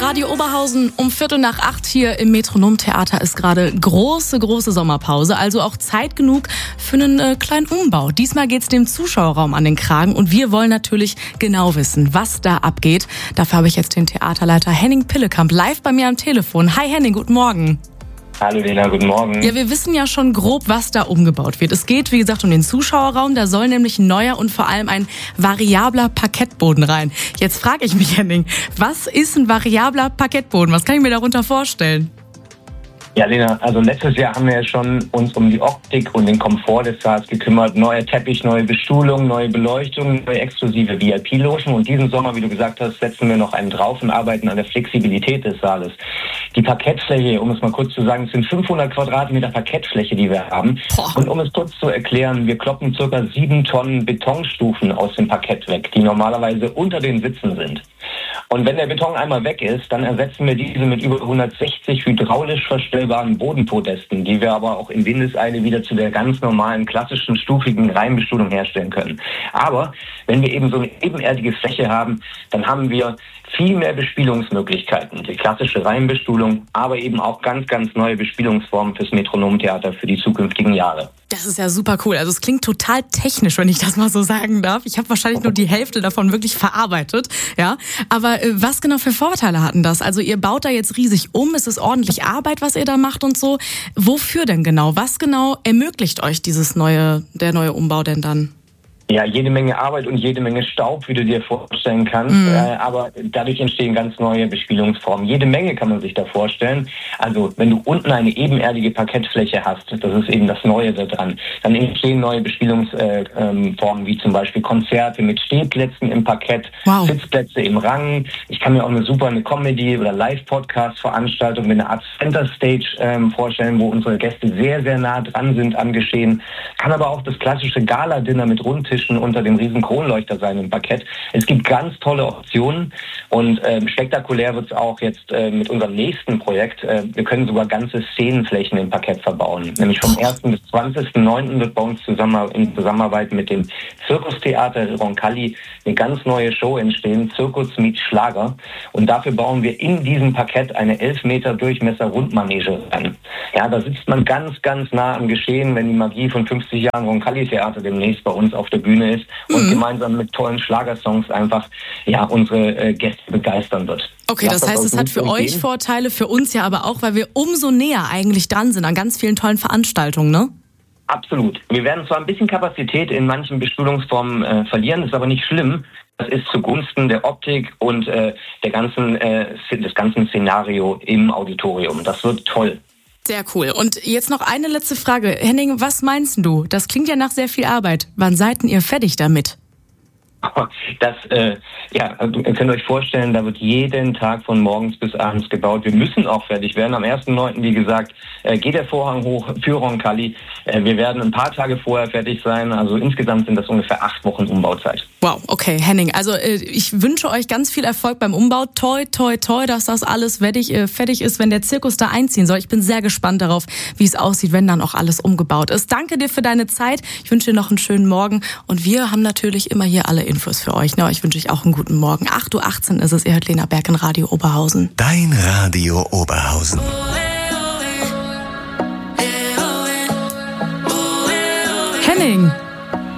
Radio Oberhausen um 7:45 hier im Metronom-Theater ist gerade große Sommerpause. Also auch Zeit genug für einen kleinen Umbau. Diesmal geht's dem Zuschauerraum an den Kragen und wir wollen natürlich genau wissen, was da abgeht. Dafür habe ich jetzt den Theaterleiter Henning Pillekamp live bei mir am Telefon. Hi Henning, guten Morgen. Hallo Lena, guten Morgen. Ja, wir wissen ja schon grob, was da umgebaut wird. Es geht, wie gesagt, um den Zuschauerraum. Da soll nämlich ein neuer und vor allem ein variabler Parkettboden rein. Jetzt frage ich mich, Henning, was ist ein variabler Parkettboden? Was kann ich mir darunter vorstellen? Ja, Lena, also letztes Jahr haben wir ja schon uns um die Optik und den Komfort des Saals gekümmert. Neuer Teppich, neue Bestuhlung, neue Beleuchtung, neue exklusive VIP-Logen. Und diesen Sommer, wie du gesagt hast, setzen wir noch einen drauf und arbeiten an der Flexibilität des Saales. Die Parkettfläche, um es mal kurz zu sagen, es sind 500 Quadratmeter Parkettfläche, die wir haben. Und um es kurz zu erklären, wir kloppen ca. 7 Tonnen Betonstufen aus dem Parkett weg, die normalerweise unter den Sitzen sind. Und wenn der Beton einmal weg ist, dann ersetzen wir diese mit über 160 hydraulisch verstellbaren Bodenpodesten, die wir aber auch in Windeseile wieder zu der ganz normalen, klassischen, stufigen Reimbestuhlung herstellen können. Aber wenn wir eben so eine ebenerdige Fläche haben, dann haben wir viel mehr Bespielungsmöglichkeiten. Die klassische Reimbestuhlung, aber eben auch ganz neue Bespielungsformen fürs Metronom-Theater für die zukünftigen Jahre. Das ist ja super cool. Also es klingt total technisch, wenn ich das mal so sagen darf. Ich habe wahrscheinlich nur die Hälfte davon wirklich verarbeitet. Ja, aber was genau für Vorteile hatten das? Also ihr baut da jetzt riesig um. Es ist ordentlich Arbeit, was ihr da macht und so. Wofür denn genau? Was genau ermöglicht euch der neue Umbau denn dann? Ja, jede Menge Arbeit und jede Menge Staub, wie du dir vorstellen kannst. Aber dadurch entstehen ganz neue Bespielungsformen. Jede Menge kann man sich da vorstellen. Also wenn du unten eine ebenerdige Parkettfläche hast, das ist eben das Neue daran, dann entstehen neue Bespielungsformen, wie zum Beispiel Konzerte mit Stehplätzen im Parkett, wow. Sitzplätze im Rang. Ich kann mir auch eine Comedy- oder Live-Podcast-Veranstaltung mit einer Art Center Stage vorstellen, wo unsere Gäste sehr nah dran sind am Geschehen. Kann aber auch das klassische Gala-Dinner mit Rundtisch unter dem riesen Kronleuchter sein im Parkett. Es gibt ganz tolle Optionen und spektakulär wird es auch jetzt mit unserem nächsten Projekt. Wir können sogar ganze Szenenflächen im Parkett verbauen. Nämlich vom 1. bis 20.09. wird bei uns in Zusammenarbeit mit dem Zirkustheater Roncalli eine ganz neue Show entstehen, Zirkus meets Schlager. Und dafür bauen wir in diesem Parkett eine 11 Meter Durchmesser Rundmanege an. Ja, da sitzt man ganz nah am Geschehen, wenn die Magie von 50 Jahren Roncalli-Theater demnächst bei uns auf der Bühne ist und gemeinsam mit tollen Schlagersongs einfach unsere Gäste begeistern wird. Okay, das heißt, es hat für euch Vorteile, für uns ja aber auch, weil wir umso näher eigentlich dran sind an ganz vielen tollen Veranstaltungen, ne? Absolut. Wir werden zwar ein bisschen Kapazität in manchen Bestuhlungsformen verlieren, ist aber nicht schlimm. Das ist zugunsten der Optik und des ganzen Szenario im Auditorium. Das wird toll. Sehr cool. Und jetzt noch eine letzte Frage. Henning, was meinst du? Das klingt ja nach sehr viel Arbeit. Wann seid ihr fertig damit? Ihr könnt euch vorstellen, da wird jeden Tag von morgens bis abends gebaut. Wir müssen auch fertig werden. Am 1.9., wie gesagt, geht der Vorhang hoch für Roncalli. Wir werden ein paar Tage vorher fertig sein. Also insgesamt sind das ungefähr 8 Wochen Umbauzeit. Wow, okay, Henning. Also ich wünsche euch ganz viel Erfolg beim Umbau. Toi, dass das alles fertig ist, wenn der Zirkus da einziehen soll. Ich bin sehr gespannt darauf, wie es aussieht, wenn dann auch alles umgebaut ist. Danke dir für deine Zeit. Ich wünsche dir noch einen schönen Morgen. Und wir haben natürlich immer hier alle Infos für euch. Ich wünsche euch auch einen guten Morgen. 8.18 Uhr ist es. Ihr hört Lena Berg in Radio Oberhausen. Dein Radio Oberhausen. Henning.